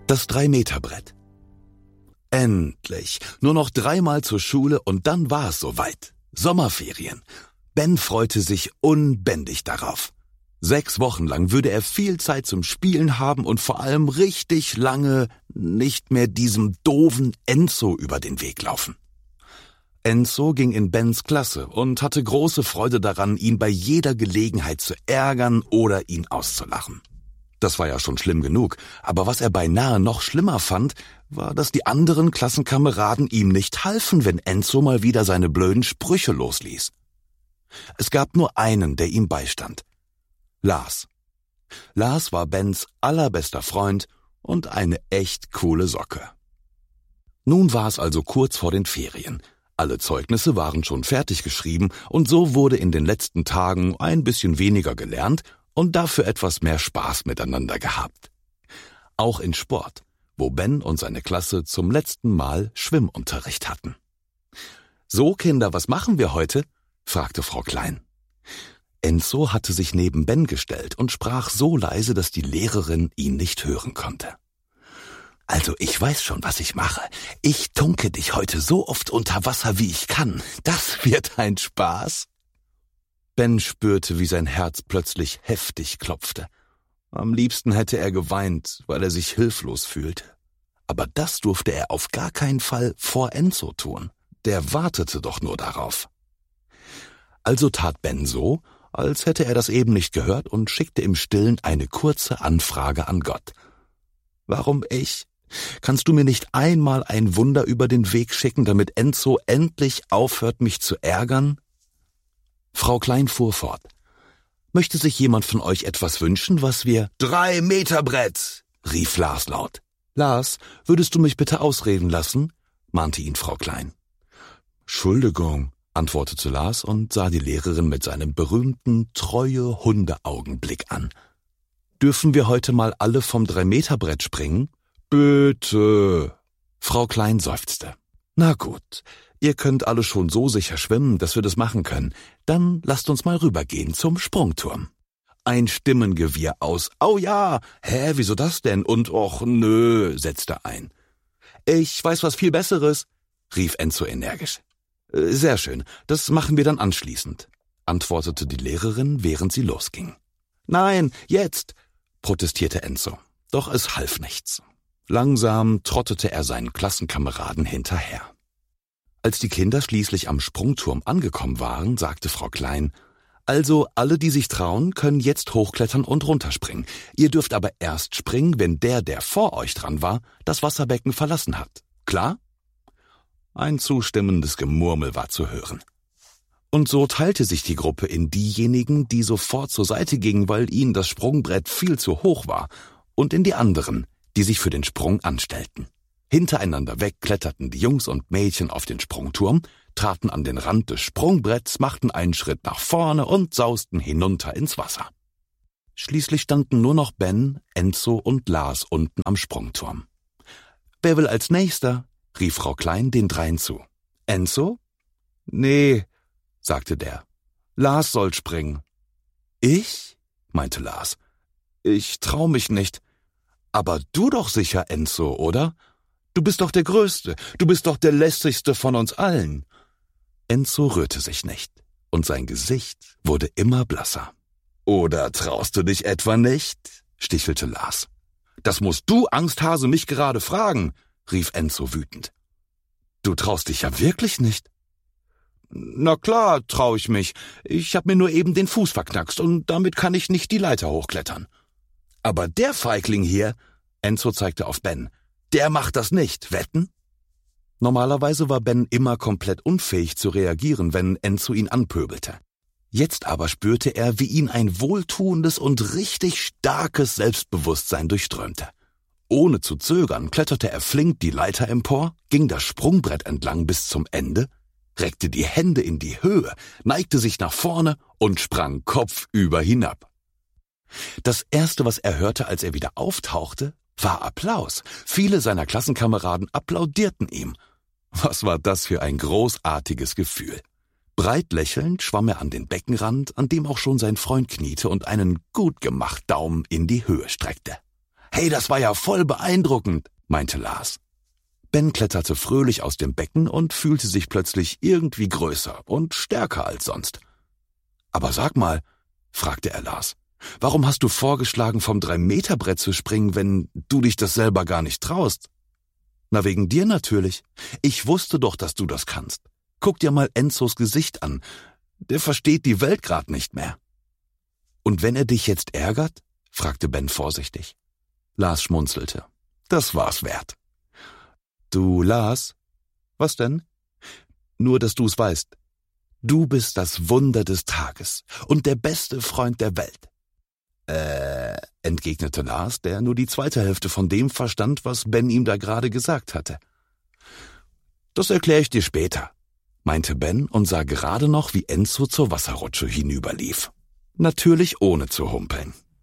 Das 3-Meter-Brett. Endlich. Nur noch 3-mal zur Schule und dann war es soweit. Sommerferien. Ben freute sich unbändig darauf. 6 Wochen lang würde er viel Zeit zum Spielen haben und vor allem richtig lange nicht mehr diesem doofen Enzo über den Weg laufen. Enzo ging in Bens Klasse und hatte große Freude daran, ihn bei jeder Gelegenheit zu ärgern oder ihn auszulachen. Das war ja schon schlimm genug, aber was er beinahe noch schlimmer fand, war, dass die anderen Klassenkameraden ihm nicht halfen, wenn Enzo mal wieder seine blöden Sprüche losließ. Es gab nur einen, der ihm beistand. Lars. Lars war Bens allerbester Freund und eine echt coole Socke. Nun war es also kurz vor den Ferien. Alle Zeugnisse waren schon fertig geschrieben und so wurde in den letzten Tagen ein bisschen weniger gelernt und dafür etwas mehr Spaß miteinander gehabt. Auch in Sport, wo Ben und seine Klasse zum letzten Mal Schwimmunterricht hatten. »So, Kinder, was machen wir heute?« fragte Frau Klein. Enzo hatte sich neben Ben gestellt und sprach so leise, dass die Lehrerin ihn nicht hören konnte. »Also ich weiß schon, was ich mache. Ich tunke dich heute so oft unter Wasser, wie ich kann. Das wird ein Spaß.« Ben spürte, wie sein Herz plötzlich heftig klopfte. Am liebsten hätte er geweint, weil er sich hilflos fühlte. Aber das durfte er auf gar keinen Fall vor Enzo tun. Der wartete doch nur darauf. Also tat Ben so, als hätte er das eben nicht gehört und schickte im Stillen eine kurze Anfrage an Gott. »Warum ich? Kannst du mir nicht einmal ein Wunder über den Weg schicken, damit Enzo endlich aufhört, mich zu ärgern?« Frau Klein fuhr fort. »Möchte sich jemand von euch etwas wünschen, was wir...« »3-Meter-Brett«, rief Lars laut. »Lars, würdest du mich bitte ausreden lassen?« mahnte ihn Frau Klein. »Entschuldigung«, antwortete Lars und sah die Lehrerin mit seinem berühmten treue Hundeaugenblick an. »Dürfen wir heute mal alle vom 3-Meter-Brett springen?« »Bitte!« Frau Klein seufzte. »Na gut, ihr könnt alle schon so sicher schwimmen, dass wir das machen können. Dann lasst uns mal rübergehen zum Sprungturm.« Ein Stimmengewirr aus »Au ja! Hä, wieso das denn?« und »Och nö«, setzte ein. »Ich weiß was viel Besseres«, rief Enzo energisch. »Sehr schön, das machen wir dann anschließend«, antwortete die Lehrerin, während sie losging. »Nein, jetzt«, protestierte Enzo. Doch es half nichts. Langsam trottete er seinen Klassenkameraden hinterher. Als die Kinder schließlich am Sprungturm angekommen waren, sagte Frau Klein, »Also alle, die sich trauen, können jetzt hochklettern und runterspringen. Ihr dürft aber erst springen, wenn der vor euch dran war, das Wasserbecken verlassen hat. Klar?« Ein zustimmendes Gemurmel war zu hören. Und so teilte sich die Gruppe in diejenigen, die sofort zur Seite gingen, weil ihnen das Sprungbrett viel zu hoch war, und in die anderen, die sich für den Sprung anstellten. Hintereinander weg kletterten die Jungs und Mädchen auf den Sprungturm, traten an den Rand des Sprungbretts, machten einen Schritt nach vorne und sausten hinunter ins Wasser. Schließlich standen nur noch Ben, Enzo und Lars unten am Sprungturm. »Wer will als Nächster?« rief Frau Klein den dreien zu. »Enzo?« »Nee«, sagte der. »Lars soll springen.« »Ich?«, meinte Lars. »Ich trau mich nicht.« »Aber du doch sicher, Enzo, oder? Du bist doch der Größte, du bist doch der lässigste von uns allen.« Enzo rührte sich nicht, und sein Gesicht wurde immer blasser. »Oder traust du dich etwa nicht?«, stichelte Lars. »Das musst du, Angsthase, mich gerade fragen«, rief Enzo wütend. »Du traust dich ja wirklich nicht?« »Na klar, trau ich mich. Ich hab mir nur eben den Fuß verknackst und damit kann ich nicht die Leiter hochklettern.« »Aber der Feigling hier«, Enzo zeigte auf Ben, »der macht das nicht, wetten?« Normalerweise war Ben immer komplett unfähig zu reagieren, wenn Enzo ihn anpöbelte. Jetzt aber spürte er, wie ihn ein wohltuendes und richtig starkes Selbstbewusstsein durchströmte. Ohne zu zögern kletterte er flink die Leiter empor, ging das Sprungbrett entlang bis zum Ende, reckte die Hände in die Höhe, neigte sich nach vorne und sprang kopfüber hinab. Das Erste, was er hörte, als er wieder auftauchte, war Applaus. Viele seiner Klassenkameraden applaudierten ihm. Was war das für ein großartiges Gefühl? Breit lächelnd schwamm er an den Beckenrand, an dem auch schon sein Freund kniete und einen gut gemacht Daumen in die Höhe streckte. Hey, das war ja voll beeindruckend, meinte Lars. Ben kletterte fröhlich aus dem Becken und fühlte sich plötzlich irgendwie größer und stärker als sonst. Aber sag mal, fragte er Lars, warum hast du vorgeschlagen, vom 3-Meter-Brett zu springen, wenn du dich das selber gar nicht traust? Na, wegen dir natürlich. Ich wusste doch, dass du das kannst. Guck dir mal Enzos Gesicht an. Der versteht die Welt grad nicht mehr. Und wenn er dich jetzt ärgert? Fragte Ben vorsichtig. Lars schmunzelte. Das war's wert. Du, Lars? Was denn? Nur, dass du's weißt. Du bist das Wunder des Tages und der beste Freund der Welt. Entgegnete Lars, der nur die zweite Hälfte von dem verstand, was Ben ihm da gerade gesagt hatte. Das erkläre ich dir später, meinte Ben und sah gerade noch, wie Enzo zur Wasserrutsche hinüberlief. Natürlich ohne zu humpeln.